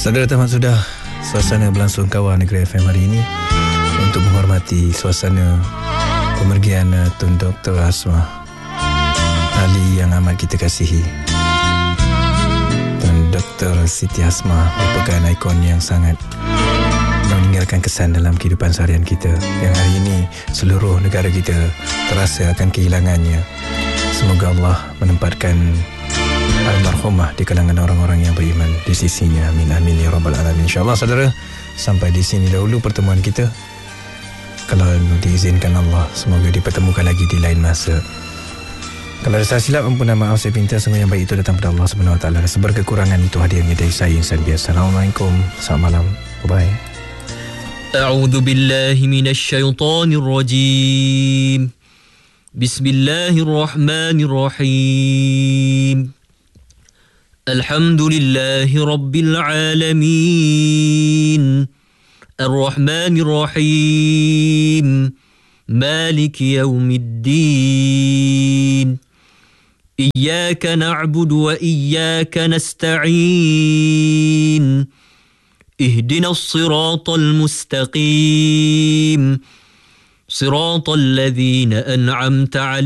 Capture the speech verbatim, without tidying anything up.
Saudara, tamat sudah suasana berlangsung kawal Negeri F M hari ini untuk menghormati suasana pemergian Tun Doktor Asmah, ahli yang amat kita kasihi. Tun Doktor Siti Asmah merupakan ikon yang sangat meninggalkan kesan dalam kehidupan seharian kita, yang hari ini seluruh negara kita terasa akan kehilangannya. Semoga Allah menempatkan almarhumah di kalangan orang-orang yang beriman di sisinya. Amin amin ya rabbal alamin. InsyaAllah saudara, sampai di sini dahulu pertemuan kita. Kalau diizinkan Allah, semoga dipertemukan lagi di lain masa. Kalau ada salah silap, ampunan maaf saya minta. Semua yang baik itu datang pada Allah Subhanahu Wa Taala. Sebar kekurangan itu hadirnya dari saya insan biasa. Assalamualaikum, selamat malam, bye bye. A'udzu billahi minasy syaithanir rajim. Bismillahirrahmanirrahim. Alhamdulillahi rabbil alamin. Ar-Rahmanir Rahim. Maliki yaumiddin. Iyyaka na'budu wa iyyaka nasta'in. Ihdinas siratal mustaqim. Siratal ladzina an'amta 'alaihim